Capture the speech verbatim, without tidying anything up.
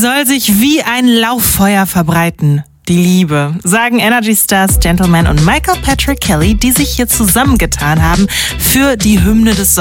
soll sich wie ein Lauffeuer verbreiten. Die Liebe, sagen Energy Stars Gentleman und Michael Patrick Kelly, die sich hier zusammengetan haben für die Hymne des